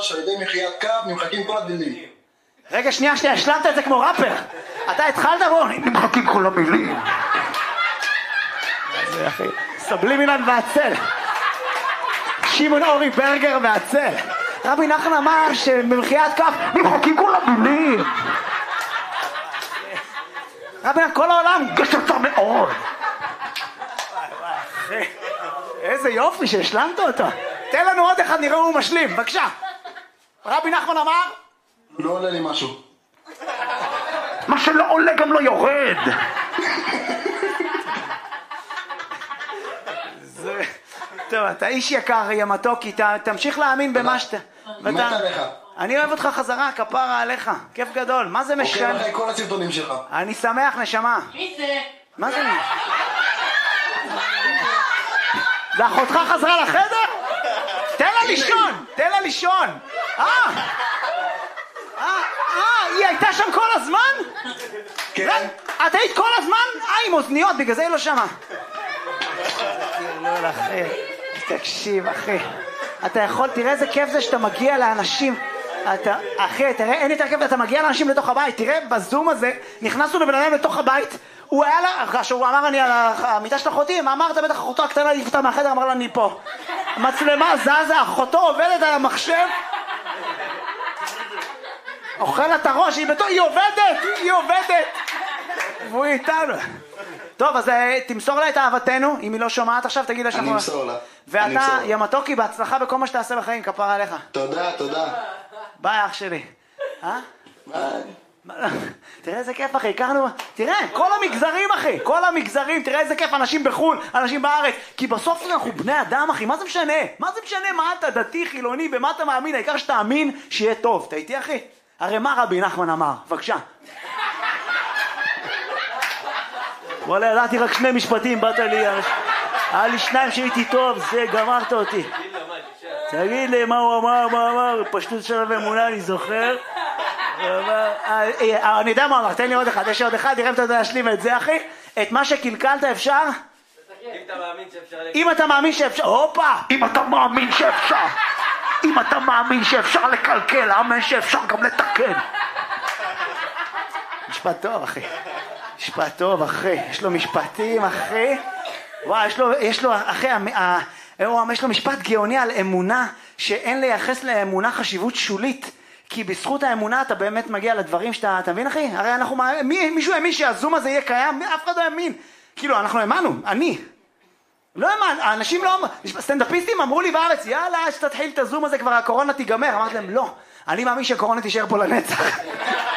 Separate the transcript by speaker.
Speaker 1: על ידי מחיית כף נמחקים כל הדינים.
Speaker 2: רגע, שנייה, השלמת את זה כמו ראפר. אתה התחלת בו, נמחקים כל המילים. זה אחי, סבלימינל והצל. שמעון אורי ברגר והצל. רבי נחמן אמר שבמחיית כף נמחקים כל המילים. רבי נחמן, כל העולם גשת מאוד. אחי, איזה יופי שהשלמת אותו. תן לנו עוד אחד, נראה הוא משלים, בבקשה. רבי נחמן אמר?
Speaker 1: לא עולה לי משהו.
Speaker 2: מה שלא עולה גם לא יורד. טוב, אתה איש יקר, יא מתוקי, תמשיך להאמין במה שאתה...
Speaker 1: מת עליך.
Speaker 2: אני אוהב אותך חזרה, כפרה עליך, כיף גדול. מה זה משנה?
Speaker 1: עוקב אחרי כל הסרטונים שלך.
Speaker 2: אני שמח, נשמה.
Speaker 3: מי זה?
Speaker 2: מה זה? זה אחותך חזרה לחדר? תן לה לישון, תן לה לישון. היא הייתה שם כל הזמן?
Speaker 1: כן.
Speaker 2: את היית כל הזמן? עם אוזניות, בגלל זה היא לא שמה. לא, אחי, תקשיב, אחי. אתה יכול, תראה איזה כיף זה שאתה מגיע לאנשים. אחי, תראה, אין יותר כיף, אתה מגיע לאנשים לתוך הבית. תראה, בזום הזה, נכנסנו לבן אדם לתוך הבית. הוא היה לה, כשהוא אמר אני על המיטה של אחותי, אמרת בטח אחותו הקטנה העיף אותה מהחדר, אמר לה אני פה. מצלמה זזה, אחותו עובדת על המחשב. אוכל את הראש, היא עובדת. והוא איתנו. טוב, אז תמסור לה את אהבתנו, אם היא לא שומעת עכשיו, תגיד לה שאנחנו...
Speaker 1: אני אמסור לה.
Speaker 2: ואתה, יא מתוקי, בהצלחה בכל מה שתעשה בחיים, כפרה עליך.
Speaker 1: תודה.
Speaker 2: ביי, אח שלי. תראה איזה כיף, אחי, הכרנו... תראה, כל המגזרים, אחי, כל המגזרים, תראה איזה כיף, אנשים בחו"ל, אנשים בארץ, כי בסוף אנחנו בני אדם, אחי, מה זה משנה? מה אתה דתי, חילוני, במה אתה מאמין? העיקר שתאמין שיהיה טוב. אתה איתי, אחי? הרי מה רבי נחמן אמר? בבקשה. וואלה, ידעתי רק 2 משפטים, באת לי, היה לי 2 שהייתי טוב, זה, גמרת אותי. תגיד לי מה הוא אמר, פשטות של אמונה, אני זוכר. אני יודע מה אמר, תן לי עוד אחד, יש עוד אחד, תראה אם אתה יודע להשלים את זה, אחי. את מה שקלקלת אפשר? אם אתה מאמין שאפשר, הופה! אם אתה מאמין שאפשר לקלקל, אמן שאפשר גם לתקן. משפט טוב, אחי. משפט טוב, אחי. יש לו משפטים, אחי. וואי, יש לו, אחי, יש לו משפט גאוני על אמונה, שאין לייחס לאמונה חשיבות שולית. כי בזכות האמונה אתה באמת מגיע לדברים שאתה, אתה מבין, אחי? הרי אנחנו, מישהו האמין שהזום הזה יהיה קיים? אף אחד לא האמין. כאילו, אנחנו האמנו, אני. לא האמן, האנשים לא, סטנדאפיסטים אמרו לי בארץ, יאללה, שתתחיל את הזום הזה, כבר הקורונה תיגמר. אמרתי להם, לא, אני מאמין שהקורונה תישאר פה לנצח.